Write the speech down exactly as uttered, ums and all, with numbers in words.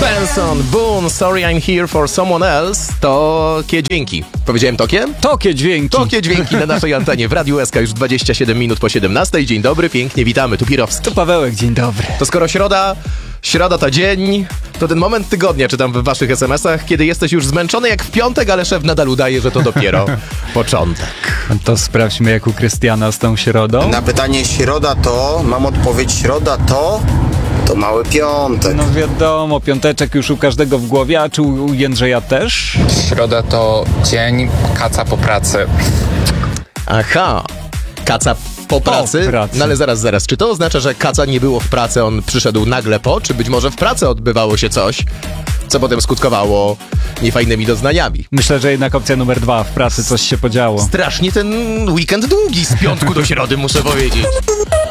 Benson, Boone, Sorry I'm Here for Someone Else. Tokie dźwięki. Powiedziałem tokie? Tokie dźwięki. Tokie dźwięki na naszej antenie w Radiu S K już dwadzieścia siedem minut po siedemnastej. Dzień dobry, pięknie witamy, tu Pirowski. To Pawełek, dzień dobry. To skoro środa, środa to dzień, to ten moment tygodnia, czytam w waszych es em esach, kiedy jesteś już zmęczony jak w piątek, ale szef nadal udaje, że to dopiero początek. To sprawdźmy jak u Krystiana z tą środą. Na pytanie środa to, mam odpowiedź środa to, to mały piątek. No wiadomo, piąteczek już u każdego w głowie, a czy u Jędrzeja też? Środa to dzień kaca po pracy. Aha, kaca po pracy? Po pracy. No ale zaraz, zaraz, czy to oznacza, że kaca nie było w pracy, on przyszedł nagle po, czy być może w pracy odbywało się coś, co potem skutkowało niefajnymi doznaniami? Myślę, że jednak opcja numer dwa, w pracy coś się podziało. Strasznie ten weekend długi z piątku do środy, muszę powiedzieć.